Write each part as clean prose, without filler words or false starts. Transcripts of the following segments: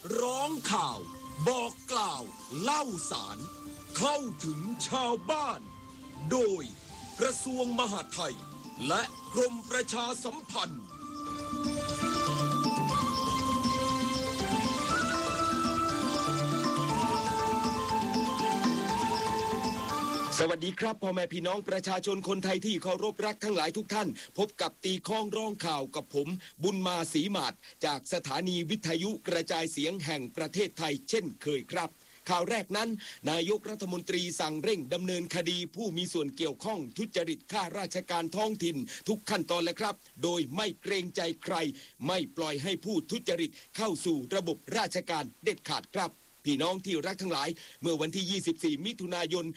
ร้องข่าวบอกกล่าวเล่าสารเข้าถึงชาวบ้านโดยกระทรวงมหาดไทยและกรมประชาสัมพันธ์สวัสดีครับพ่อแม่พี่น้องประชาชนคนไทยที่เคารพรักทั้งหลายทุกท่านพบกับตีข้องร้องข่าวกับผมบุญมาศรีหมาดจากสถานีวิทยุกระจายเสียงแห่งประเทศไทยเช่นเคยครับข่าวแรกนั้นนายกรัฐมนตรีสั่งเร่งดำเนินคดีผู้มีส่วนเกี่ยวข้องทุจริตข้าราชการท้องถิ่นทุกขั้นตอนเลยครับโดยไม่เกรงใจใครไม่ปล่อยให้ผู้ทุจริตเข้าสู่ระบบราชการเด็ดขาดครับพี่น้องที่รักทั้งหลายเมื่อวันที่ 24 มิถุนายน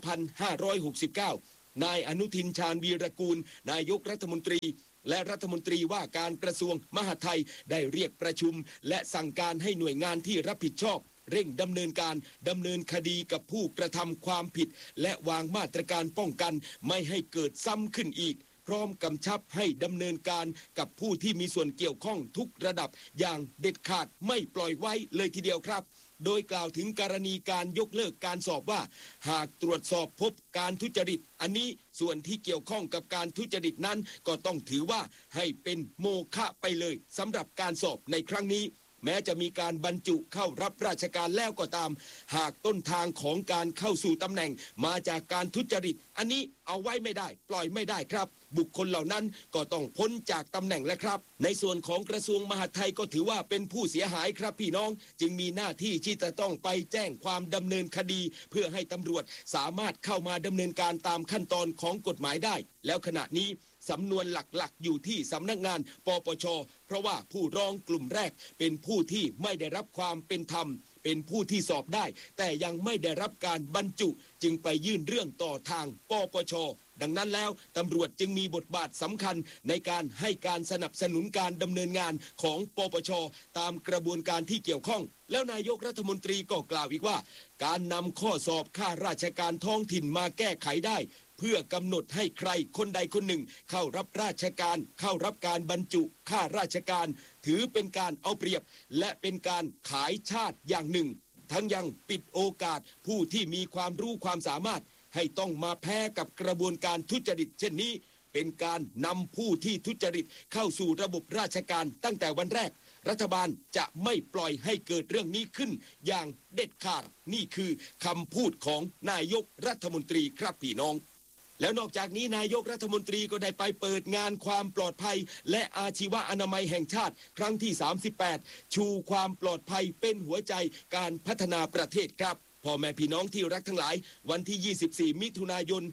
2569 นายอนุทินชาญวีรกูลนายกรัฐมนตรีและรัฐมนตรีว่าการกระทรวงมหาดไทยได้เรียกประชุมและสั่งการให้หน่วยงานที่รับผิดชอบเร่งดำเนินคดีกับผู้กระทำความผิดและวางมาตรการป้องกันไม่ให้เกิดซ้ำขึ้นอีกพร้อมกำชับให้ดำเนินการกับผู้ที่มีส่วนเกี่ยวข้องทุกระดับอย่างเด็ดขาดไม่ปล่อยไว้เลยทีเดียวครับโดยกล่าวถึงกรณีการยกเลิกการสอบว่าหากตรวจสอบพบการทุจริตอันนี้ส่วนที่เกี่ยวข้องกับการทุจริตนั้นก็ต้องถือว่าให้เป็นโมฆะไปเลยสำหรับการสอบในครั้งนี้แม้จะมีการบรรจุเข้ารับราชการแล้วก็ตามหากต้นทางของการเข้าสู่ตำแหน่งมาจากการทุจริตอันนี้เอาไว้ไม่ได้ปล่อยไม่ได้ครับบุคคลเหล่านั้นก็ต้องพ้นจากตำแหน่งแล้วครับในส่วนของกระทรวงมหาดไทยก็ถือว่าเป็นผู้เสียหายครับพี่น้องจึงมีหน้าที่ที่จะต้องไปแจ้งความดำเนินคดีเพื่อให้ตำรวจสามารถเข้ามาดำเนินการตามขั้นตอนของกฎหมายได้แล้วขณะนี้สำนวนหลักๆอยู่ที่สำนักงานปปช.เพราะว่าผู้ร้องกลุ่มแรกเป็นผู้ที่ไม่ได้รับความเป็นธรรมเป็นผู้ที่สอบได้แต่ยังไม่ได้รับการบรรจุจึงไปยื่นเรื่องต่อทางปปช.ดังนั้นแล้วตำรวจจึงมีบทบาทสำคัญในการให้การสนับสนุนการดำเนินงานของปปช.ตามกระบวนการที่เกี่ยวข้องแล้วนายกรัฐมนตรีก็กล่าวอีกว่าการนำข้อสอบข้าราชการท้องถิ่นมาแก้ไขได้เพื่อกำหนดให้ใครคนใดคนหนึ่งเข้ารับราชการเข้ารับการบรรจุข้าราชการถือเป็นการเอาเปรียบและเป็นการขายชาติอย่างหนึ่งทั้งยังปิดโอกาสผู้ที่มีความรู้ความสามารถให้ต้องมาแพ้กับกระบวนการทุจริตเช่นนี้เป็นการนำผู้ที่ทุจริตเข้าสู่ระบบราชการตั้งแต่วันแรกรัฐบาลจะไม่ปล่อยให้เกิดเรื่องนี้ขึ้นอย่างเด็ดขาดนี่คือคำพูดของนายกรัฐมนตรีครับพี่น้องแล้วนอกจากนี้นายกรัฐมนตรีก็ได้ไปเปิดงานความปลอดภัยและอาชีวะอนามัยแห่งชาติครั้งที่ 38 ชูความปลอดภัยเป็นหัวใจการพัฒนาประเทศครับพ่อแม่พี่น้องที่รักทั้งหลายวันที่ 24 มิถุนายน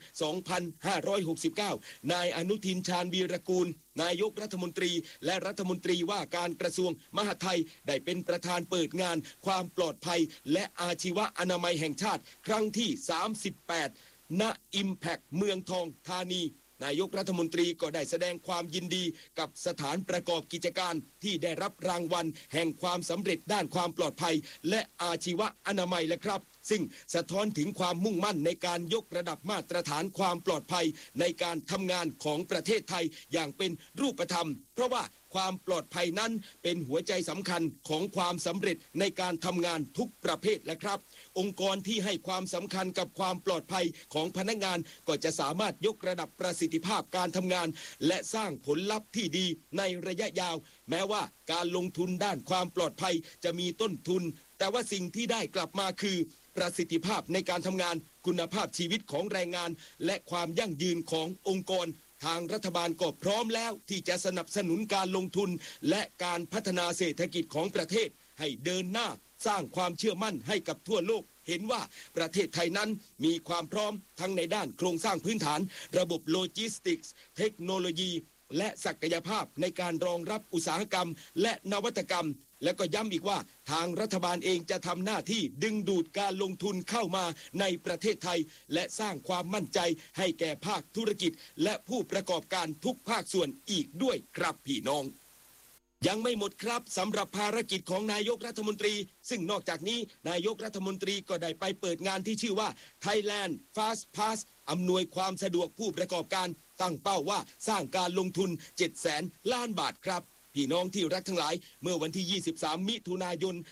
2569 นายอนุทินชาญวีรกูลนายกรัฐมนตรีและรัฐมนตรีว่าการกระทรวงมหาดไทยได้เป็นประธานเปิดงานความปลอดภัยและอาชีวะอนามัยแห่งชาติครั้งที่ 38ณ Impact เมืองทองธานีนายกรัฐมนตรีก็ได้แสดงความยินดีกับสถานประกอบกิจการที่ได้รับรางวัลแห่งความสำเร็จด้านความปลอดภัยและอาชีวะอนามัยและครับซึ่งสะท้อนถึงความมุ่งมั่นในการยกระดับมาตรฐานความปลอดภัยในการทำงานของประเทศไทยอย่างเป็นรูปธรรมเพราะว่าความปลอดภัยนั้นเป็นหัวใจสำคัญของความสำเร็จในการทำงานทุกประเภทและครับองค์กรที่ให้ความสำคัญกับความปลอดภัยของพนักงานก็จะสามารถยกระดับประสิทธิภาพการทำงานและสร้างผลลัพธ์ที่ดีในระยะยาวแม้ว่าการลงทุนด้านความปลอดภัยจะมีต้นทุนแต่ว่าสิ่งที่ได้กลับมาคือประสิทธิภาพในการทำงานคุณภาพชีวิตของแรงงานและความยั่งยืนขององค์กรทางรัฐบาลก็พร้อมแล้วที่จะสนับสนุนการลงทุนและการพัฒนาเศรษฐกิจของประเทศให้เดินหน้าสร้างความเชื่อมั่นให้กับทั่วโลกเห็นว่าประเทศไทยนั้นมีความพร้อมทั้งในด้านโครงสร้างพื้นฐานระบบโลจิสติกส์เทคโนโลยีและศักยภาพในการรองรับอุตสาหกรรมและนวัตกรรมและก็ย้ำอีกว่าทางรัฐบาลเองจะทำหน้าที่ดึงดูดการลงทุนเข้ามาในประเทศไทยและสร้างความมั่นใจให้แก่ภาคธุรกิจและผู้ประกอบการทุกภาคส่วนอีกด้วยครับพี่น้องยังไม่หมดครับสำหรับภารกิจของนายกรัฐมนตรีซึ่งนอกจากนี้นายกรัฐมนตรีก็ได้ไปเปิดงานที่ชื่อว่า Thailand Fast Pass อำนวยความสะดวกผู้ประกอบการตั้งเป้าว่าสร้างการลงทุน 700,000 ล้านบาทครับพี่น้องที่รักทั้งหลายเมื่อวันที่ 23 มิถุนายน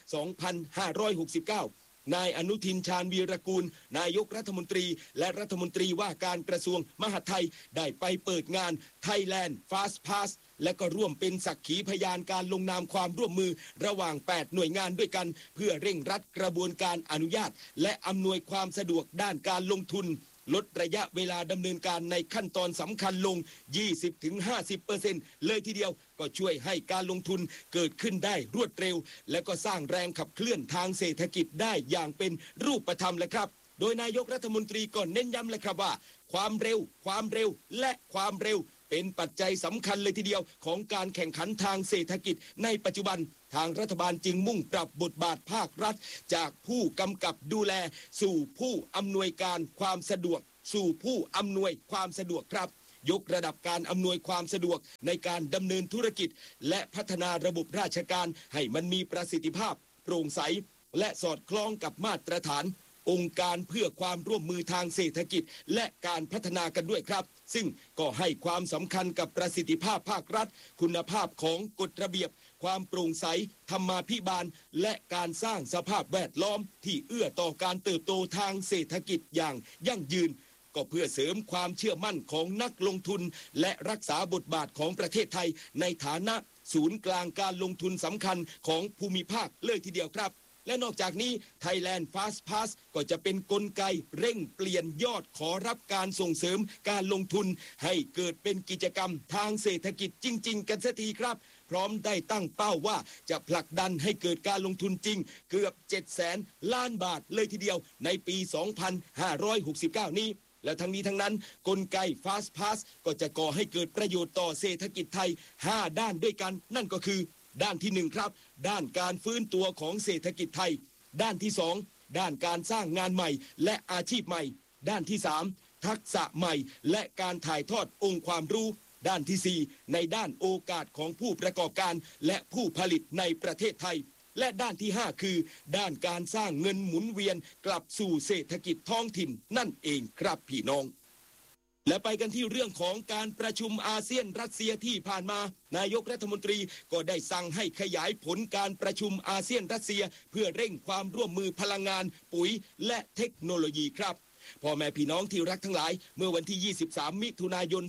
2569 นายอนุทิน ชาญวีรกูลนายกรัฐมนตรีและรัฐมนตรีว่าการกระทรวงมหาดไทยได้ไปเปิดงาน Thailand Fast Pass และก็ร่วมเป็นสักขีพยานการลงนามความร่วมมือระหว่าง 8 หน่วยงานด้วยกันเพื่อเร่งรัดกระบวนการอนุญาตและอำนวยความสะดวกด้านการลงทุนลดระยะเวลาดำเนินการในขั้นตอนสำคัญลง 20-50% เลยทีเดียวก็ช่วยให้การลงทุนเกิดขึ้นได้รวดเร็วและก็สร้างแรงขับเคลื่อนทางเศรษฐกิจได้อย่างเป็นรูปธรรมเลยครับโดยนายกรัฐมนตรีก็เน้นย้ำเลยครับว่าความเร็วและความเร็วเป็นปัจจัยสำคัญเลยทีเดียวของการแข่งขันทางเศรษฐกิจในปัจจุบันทางรัฐบาลจึงมุ่งปรับบทบาทภาครัฐจากผู้กำกับดูแลสู่ผู้อำนวยการความสะดวกสู่ผู้อำนวยความสะดวกครับยกระดับการอำนวยความสะดวกในการดำเนินธุรกิจและพัฒนาระบบราชการให้มันมีประสิทธิภาพโปร่งใสและสอดคล้องกับมาตรฐานองค์การเพื่อความร่วมมือทางเศรษฐกิจและการพัฒนากันด้วยครับซึ่งก็ให้ความสำคัญกับประสิทธิภาพภาครัฐคุณภาพของกฎระเบียบความโปร่งใสธรรมาภิบาลและการสร้างสภาพแวดล้อมที่เอื้อต่อการเติบโตทางเศรษฐกิจอย่างยั่งยืนก็เพื่อเสริมความเชื่อมั่นของนักลงทุนและรักษาบทบาทของประเทศไทยในฐานะศูนย์กลางการลงทุนสำคัญของภูมิภาคเลยทีเดียวครับและนอกจากนี้ Thailand Fast Pass ก็จะเป็นกลไกเร่งเปลี่ยนยอดขอรับการส่งเสริมการลงทุนให้เกิดเป็นกิจกรรมทางเศรษฐกิจจริงๆกันสักทีครับพร้อมได้ตั้งเป้าว่าจะผลักดันให้เกิดการลงทุนจริงเกือบ 700,000 ล้านบาทเลยทีเดียวในปี 2569 นี้และทั้งนี้ทั้งนั้นกลไก Fast Pass ก็จะก่อให้เกิดประโยชน์ต่อเศรษฐกิจไทย 5 ด้านด้วยกันนั่นก็คือด้านที่1ครับด้านการฟื้นตัวของเศรษฐกิจไทยด้านที่2ด้านการสร้างงานใหม่และอาชีพใหม่ด้านที่3ทักษะใหม่และการถ่ายทอดองค์ความรู้ด้านที่4ในด้านโอกาสของผู้ประกอบการและผู้ผลิตในประเทศไทยและด้านที่5คือด้านการสร้างเงินหมุนเวียนกลับสู่เศรษฐกิจท้องถิ่นนั่นเองครับพี่น้องและไปกันที่เรื่องของการประชุมอาเซียนรัสเซียที่ผ่านมานายกรัฐมนตรีก็ได้สั่งให้ขยายผลการประชุมอาเซียนรัสเซียเพื่อเร่งความร่วมมือพลังงานปุ๋ยและเทคโนโลยีครับพ่อแม่พี่น้องที่รักทั้งหลายเมื่อวันที่ 23 มิถุนายน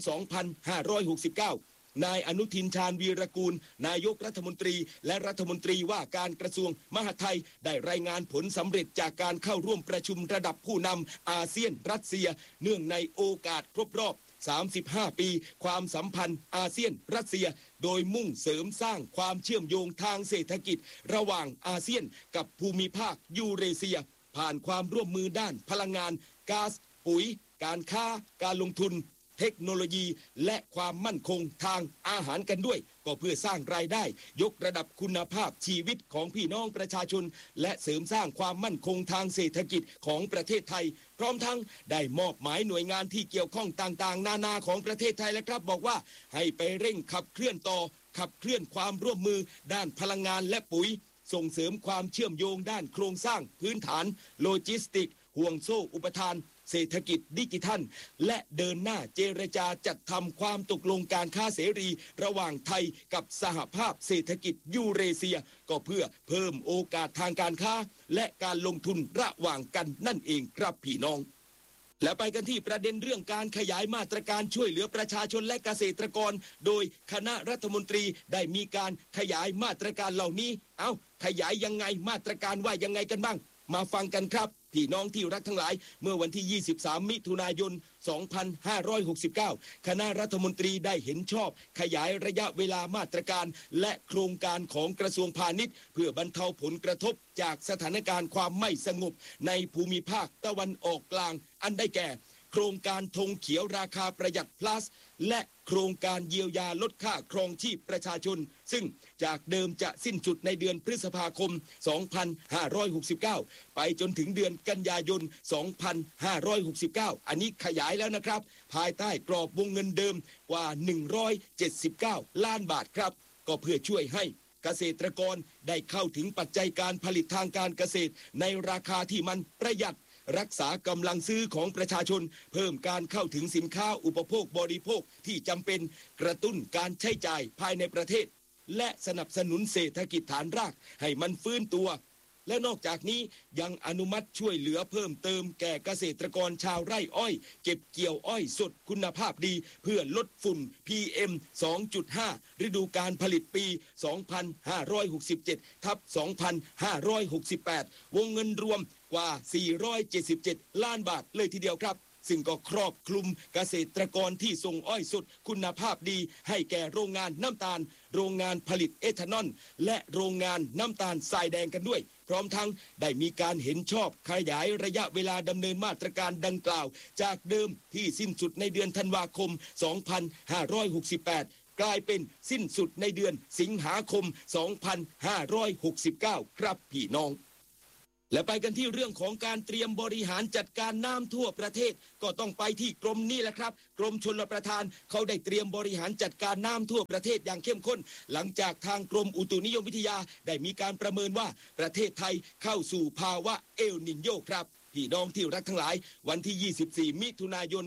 2569นายอนุทิน ชาญวีรกูลนายกรัฐมนตรีและรัฐมนตรีว่าการกระทรวงมหาดไทยได้รายงานผลสำเร็จจากการเข้าร่วมประชุมระดับผู้นำอาเซียนรัสเซียเนื่องในโอกาสครบรอบ35 ปีความสัมพันธ์อาเซียนรัสเซียโดยมุ่งเสริมสร้างความเชื่อมโยงทางเศรษฐกิจระหว่างอาเซียนกับภูมิภาคยูเรเซียผ่านความร่วมมือด้านพลังงานก๊าซปุ๋ยการค้าการลงทุนเทคโนโลยีและความมั่นคงทางอาหารกันด้วยก็เพื่อสร้างรายได้ยกระดับคุณภาพชีวิตของพี่น้องประชาชนและเสริมสร้างความมั่นคงทางเศรษฐกิจของประเทศไทยพร้อมทั้งได้มอบหมายหน่วยงานที่เกี่ยวข้องต่างๆนานาของประเทศไทยและครับบอกว่าให้ไปเร่งขับเคลื่อนต่อขับเคลื่อนความร่วมมือด้านพลังงานและปุ๋ยส่งเสริมความเชื่อมโยงด้านโครงสร้างพื้นฐานโลจิสติกห่วงโซ่อุปทานเศรษฐกิจดิจิทัลและเดินหน้าเจรจาจัดทำความตกลงการค้าเสรีระหว่างไทยกับสหภาพเศรษฐกิจยูเรเซียก็เพื่อเพิ่มโอกาสทางการค้าและการลงทุนระหว่างกันนั่นเองครับพี่น้องและไปกันที่ประเด็นเรื่องการขยายมาตรการช่วยเหลือประชาชนและเกษตรกรโดยคณะรัฐมนตรีได้มีการขยายมาตรการเหล่านี้ขยายยังไงมาตรการว่ายังไงกันบ้างมาฟังกันครับพี่น้องที่รักทั้งหลายเมื่อวันที่ 23 มิถุนายน 2569 คณะรัฐมนตรีได้เห็นชอบขยายระยะเวลามาตรการและโครงการของกระทรวงพาณิชย์เพื่อบรรเทาผลกระทบจากสถานการณ์ความไม่สงบในภูมิภาคตะวันออกกลางอันได้แก่โครงการธงเขียวราคาประหยัด plus และโครงการเยียวยาลดค่าครองชีพประชาชนซึ่งจากเดิมจะสิ้นสุดในเดือนพฤษภาคม 2569 ไปจนถึงเดือนกันยายน 2569 อันนี้ขยายแล้วนะครับภายใต้กรอบวงเงินเดิมกว่า 179 ล้านบาทครับก็เพื่อช่วยให้เกษตรกรได้เข้าถึงปัจจัยการผลิตทางการเกษตรในราคาที่มันประหยัดรักษากำลังซื้อของประชาชนเพิ่มการเข้าถึงสินค้าอุปโภคบริโภคที่จำเป็นกระตุ้นการใช้จ่ายภายในประเทศและสนับสนุนเศรษฐกิจฐานรากให้มันฟื้นตัวและนอกจากนี้ยังอนุมัติช่วยเหลือเพิ่มเติมแก่เกษตรกรชาวไร่อ้อยเก็บเกี่ยวอ้อยสดคุณภาพดีเพื่อลดฝุ่น PM 2.5 ฤดูการผลิตปี 2567/2568 วงเงินรวมกว่า 477 ล้านบาทเลยทีเดียวครับซึ่งก็ครอบคลุมเกษตรกรที่ส่งอ้อยสดคุณภาพดีให้แก่โรงงานน้ำตาลโรงงานผลิตเอทานอลและโรงงานน้ำตาลทรายแดงกันด้วยพร้อมทั้งได้มีการเห็นชอบขยายระยะเวลาดำเนินมาตรการดังกล่าวจากเดิมที่สิ้นสุดในเดือนธันวาคม 2568 กลายเป็นสิ้นสุดในเดือนสิงหาคม 2569 ครับพี่น้องและไปกันที่เรื่องของการเตรียมบริหารจัดการน้ำทั่วประเทศก็ต้องไปที่กรมนี่แหละครับกรมชลประทานเขาได้เตรียมบริหารจัดการน้ำทั่วประเทศอย่างเข้มข้นหลังจากทางกรมอุตุนิยมวิทยาได้มีการประเมินว่าประเทศไทยเข้าสู่ภาวะเอลนิโญครับพี่น้องที่รักทั้งหลายวันที่ 24 มิถุนายน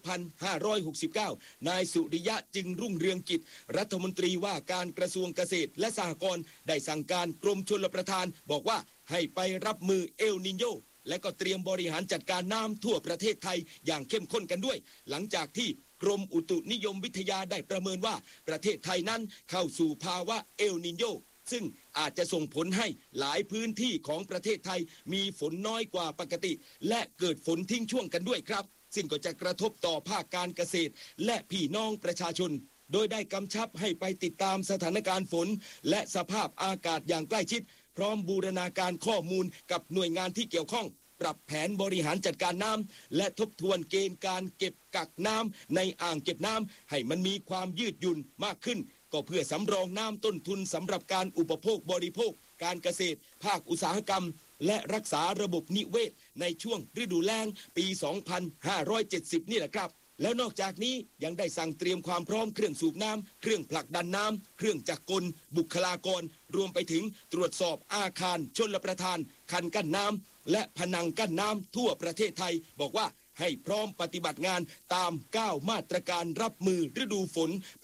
2569 นายสุริยะจึงรุ่งเรืองกิจรัฐมนตรีว่าการกระทรวงเกษตรและสหกรณ์ได้สั่งการกรมชลประทานบอกว่าให้ไปรับมือเอลนิโญและก็เตรียมบริหารจัดการน้ำทั่วประเทศไทยอย่างเข้มข้นกันด้วยหลังจากที่กรมอุตุนิยมวิทยาได้ประเมินว่าประเทศไทยนั้นเข้าสู่ภาวะเอลนิโญซึ่งอาจจะส่งผลให้หลายพื้นที่ของประเทศไทยมีฝนน้อยกว่าปกติและเกิดฝนทิ้งช่วงกันด้วยครับซึ่งก็จะกระทบต่อภาคการเกษตรและพี่น้องประชาชนโดยได้กำชับให้ไปติดตามสถานการณ์ฝนและสภาพอากาศอย่างใกล้ชิดพร้อมบูรณาการข้อมูลกับหน่วยงานที่เกี่ยวข้องปรับแผนบริหารจัดการน้ำและทบทวนเกณฑ์การเก็บกักน้ำในอ่างเก็บน้ำให้มันมีความยืดหยุ่นมากขึ้นก็เพื่อสำรองน้ำต้นทุนสำหรับการอุปโภคบริโภคการเกษตรภาคอุตสาหกรรมและรักษาระบบนิเวศในช่วงฤดูแล้งปี 2570 นี่แหละครับแล้วนอกจากนี้ยังได้สั่งเตรียมความพร้อมเครื่องสูบน้ำเครื่องผลักดันน้ำเครื่องจักรกลบุคลากรรวมไปถึงตรวจสอบอาคารชลประทานคันกั้นน้ำและผนังกั้นน้ำทั่วประเทศไทยบอกว่าให้พร้อมปฏิบัติงานตาม9มาตรการรับมือฤดูฝนปี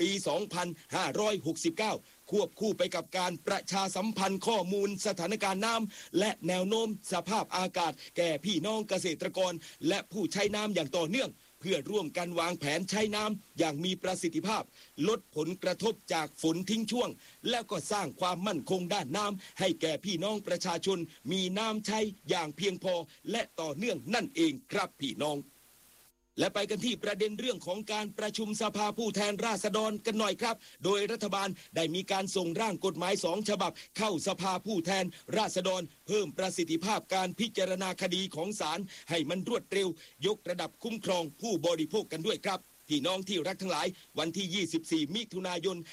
2569 ควบคู่ไปกับการประชาสัมพันธ์ข้อมูลสถานการณ์น้ำและแนวโน้มสภาพอากาศแก่พี่น้องเกษตรกรและผู้ใช้น้ำอย่างต่อเนื่องเพื่อร่วมกันวางแผนใช้น้ำอย่างมีประสิทธิภาพลดผลกระทบจากฝนทิ้งช่วงแล้วก็สร้างความมั่นคงด้านน้ำให้แก่พี่น้องประชาชนมีน้ำใช้อย่างเพียงพอและต่อเนื่องนั่นเองครับพี่น้องและไปกันที่ประเด็นเรื่องของการประชุมสภาผู้แทนราษฎรกันหน่อยครับโดยรัฐบาลได้มีการส่งร่างกฎหมาย2ฉบับเข้าสภาผู้แทนราษฎรเพิ่มประสิทธิภาพการพิจารณาคดีของศาลให้มันรวดเร็วยกระดับคุ้มครองผู้บริโภคกันด้วยครับพี่น้องที่รักทั้งหลายวันที่ 24 มิถุนายน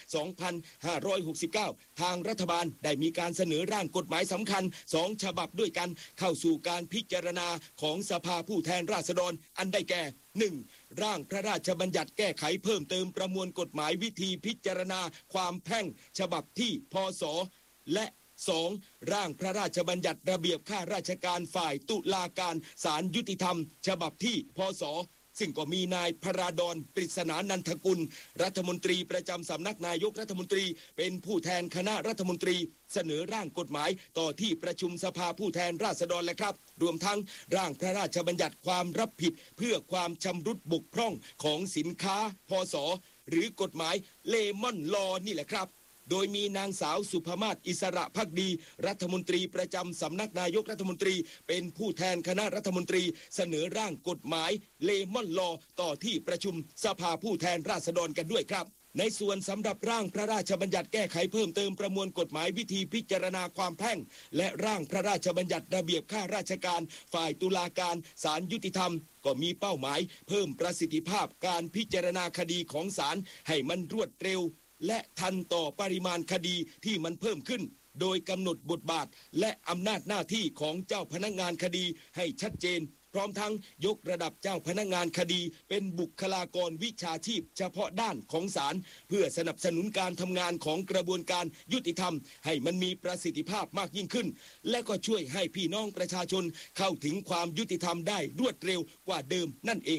2569 ทางรัฐบาลได้มีการเสนอร่างกฎหมายสำคัญ2ฉบับด้วยกันเข้าสู่การพิจารณาของสภาผู้แทนราษฎรอันได้แก่ 1. ร่างพระราชบัญญัติแก้ไขเพิ่มเติมประมวลกฎหมายวิธีพิจารณาความแพ่งฉบับที่พ.ศ. และ 2. ร่างพระราชบัญญัติระเบียบข้าราชการฝ่ายตุลาการศาลยุติธรรมฉบับที่พ.ศ. ซึ่งก็มีนายพราดรปริศนานันทกุลรัฐมนตรีประจำสำนักนายกรัฐมนตรีเป็นผู้แทนคณะรัฐมนตรีเสนอร่างกฎหมายต่อที่ประชุมสภาผู้แทนราษฎรและครับรวมทั้งร่างพระราชบัญญัติความรับผิดเพื่อความชำรุดบกพร่องของสินค้าพ.ศ. หรือกฎหมายเลมอนลอนี่แหละครับโดยมีนางสาวสุภมาศอิสระภักดีรัฐมนตรีประจำสำนักนายกรัฐมนตรีเป็นผู้แทนคณะรัฐมนตรีเสนอร่างกฎหมายเลมอนลอต่อที่ประชุมสภาผู้แทนราษฎรกันด้วยครับในส่วนสำหรับร่างพระราชบัญญัติแก้ไขเพิ่มเติมประมวลกฎหมายวิธีพิจารณาความแพ่งและร่างพระราชบัญญัติระเบียบข้าราชการฝ่ายตุลาการศาลยุติธรรมก็มีเป้าหมายเพิ่มประสิทธิภาพการพิจารณาคดีของศาลให้มันรวดเร็วและทันต่อปริมาณคดีที่มันเพิ่มขึ้นโดยกำหนดบทบาทและอำนาจหน้าที่ของเจ้าพนักงานคดีให้ชัดเจนพร้อมทั้งยกระดับเจ้าพนักงานคดีเป็นบุคลากรวิชาชีพเฉพาะด้านของศาลเพื่อสนับสนุนการทำงานของกระบวนการยุติธรรมให้มันมีประสิทธิภาพมากยิ่งขึ้นและก็ช่วยให้พี่น้องประชาชนเข้าถึงความยุติธรรมได้รวดเร็วกว่าเดิมนั่นเองครับ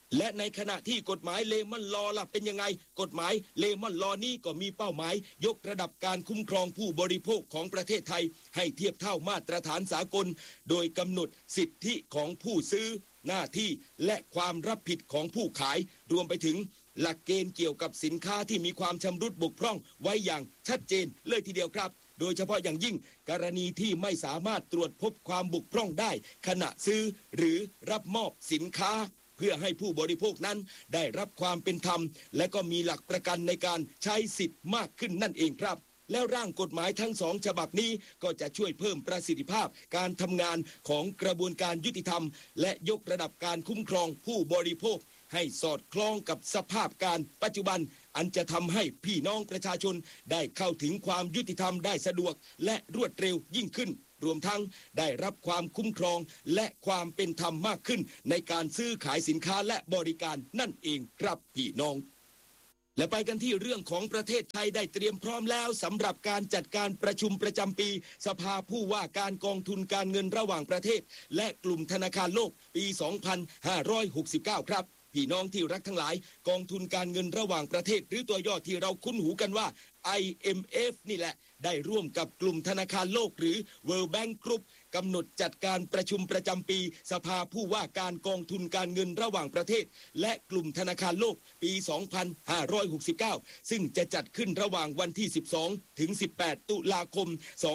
และในขณะที่กฎหมายเลมอนลอล่ะเป็นยังไงกฎหมายเลมอนลอนี้ก็มีเป้าหมายยกระดับการคุ้มครองผู้บริโภคของประเทศไทยให้เทียบเท่ามาตรฐานสากลโดยกำหนดสิทธิของผู้ซื้อหน้าที่และความรับผิดของผู้ขายรวมไปถึงหลักเกณฑ์เกี่ยวกับสินค้าที่มีความชำรุดบกพร่องไว้อย่างชัดเจนเลยทีเดียวครับโดยเฉพาะอย่างยิ่งกรณีที่ไม่สามารถตรวจพบความบกพร่องได้ขณะซื้อหรือรับมอบสินค้าเพื่อให้ผู้บริโภคนั้นได้รับความเป็นธรรมและก็มีหลักประกันในการใช้สิทธิ์มากขึ้นนั่นเองครับแล้วร่างกฎหมายทั้งสองฉบับนี้ก็จะช่วยเพิ่มประสิทธิภาพการทำงานของกระบวนการยุติธรรมและยกระดับการคุ้มครองผู้บริโภคให้สอดคล้องกับสภาพการปัจจุบันอันจะทำให้พี่น้องประชาชนได้เข้าถึงความยุติธรรมได้สะดวกและรวดเร็วยิ่งขึ้นรวมทั้งได้รับความคุ้มครองและความเป็นธรรมมากขึ้นในการซื้อขายสินค้าและบริการนั่นเองครับพี่น้องและไปกันที่เรื่องของประเทศไทยได้เตรียมพร้อมแล้วสำหรับการจัดการประชุมประจำปีสภาผู้ว่าการกองทุนการเงินระหว่างประเทศและกลุ่มธนาคารโลกปี 2569 ครับพี่น้องที่รักทั้งหลายกองทุนการเงินระหว่างประเทศหรือตัวย่อที่เราคุ้นหูกันว่า IMF นี่แหละได้ร่วมกับกลุ่มธนาคารโลกหรือ World Bank Group กำหนดจัดการประชุมประจำปีสภาผู้ว่าการกองทุนการเงินระหว่างประเทศและกลุ่มธนาคารโลกปี 2569 ซึ่งจะจัดขึ้นระหว่างวันที่ 12 ถึง 18 ตุลาคม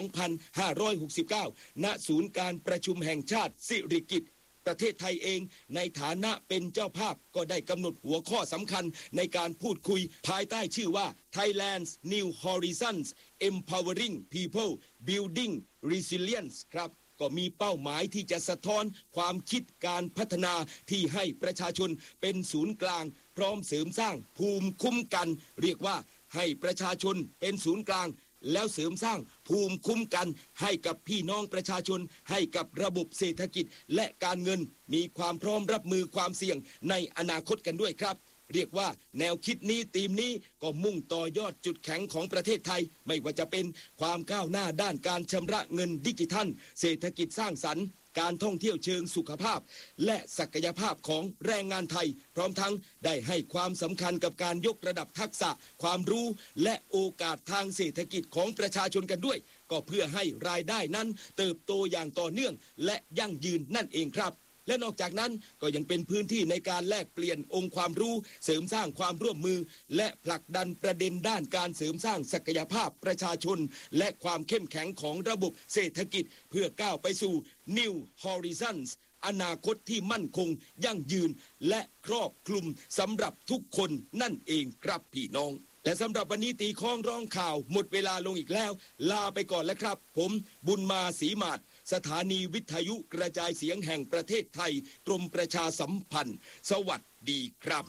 2569 ณ ศูนย์การประชุมแห่งชาติสิริกิติ์ประเทศไทยเองในฐานะเป็นเจ้าภาพก็ได้กำหนดหัวข้อสำคัญในการพูดคุยภายใต้ชื่อว่า Thailand's New Horizons Empowering People Building Resilience ครับก็มีเป้าหมายที่จะสะท้อนความคิดการพัฒนาที่ให้ประชาชนเป็นศูนย์กลางพร้อมเสริมสร้างภูมิคุ้มกันเรียกว่าให้ประชาชนเป็นศูนย์กลางแล้วเสริมสร้างภูมิคุ้มกันให้กับพี่น้องประชาชนให้กับระบบเศรษฐกิจและการเงินมีความพร้อมรับมือความเสี่ยงในอนาคตกันด้วยครับเรียกว่าแนวคิดนี้ธีมนี้ก็มุ่งต่อยอดจุดแข็งของประเทศไทยไม่ว่าจะเป็นความก้าวหน้าด้านการชำระเงินดิจิทัลเศรษฐกิจสร้างสรรค์การท่องเที่ยวเชิงสุขภาพและศักยภาพของแรงงานไทยพร้อมทั้งได้ให้ความสำคัญกับการยกระดับทักษะความรู้และโอกาสทางเศรษฐกิจของประชาชนกันด้วยก็เพื่อให้รายได้นั้นเติบโตอย่างต่อเนื่องและยั่งยืนนั่นเองครับและนอกจากนั้นก็ยังเป็นพื้นที่ในการแลกเปลี่ยนองค์ความรู้เสริมสร้างความร่วมมือและผลักดันประเด็นด้านการเสริมสร้างศักยภาพประชาชนและความเข้มแข็งของระบบเศรษฐกิจเพื่อก้าวไปสู่ New Horizons อนาคตที่มั่นคงยั่งยืนและครอบคลุมสำหรับทุกคนนั่นเองครับพี่น้องและสำหรับวันนี้ตีข้องร้องข่าวหมดเวลาลงอีกแล้วลาไปก่อนแล้วครับผมบุญมาศรีมาศสถานีวิทยุกระจายเสียงแห่งประเทศไทยกรมประชาสัมพันธ์สวัสดีครับ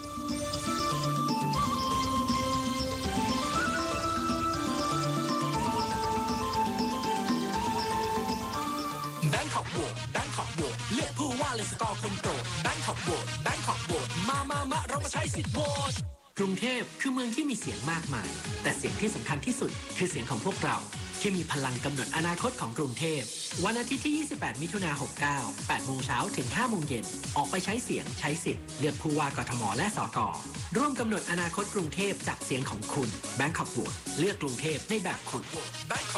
แบงคอกโหวตแบงคอกโหวตเลือกผู้ว่าเลยสกอร์คนโปรดแบงคอกโหวตแบงคอกโหวตมาเรามาใช้สิทธิ์โหวตกรุงเทพคือเมืองที่มีเสียงมากมายแต่เสียงที่สำคัญที่สุดคือเสียงของพวกเราที่มีพลังกำหนดอนาคตของกรุงเทพวันอาทิตย์ที่ 28 มิถุนายน 69 8 โมงเช้าถึง 5 โมงเย็นออกไปใช้เสียงใช้สิทธิ์เลือกผู้ว่ากทมและสกร่วมกำหนดอนาคตกรุงเทพจากเสียงของคุณแบงคอกโหวตเลือกกรุงเทพในแบบคุณ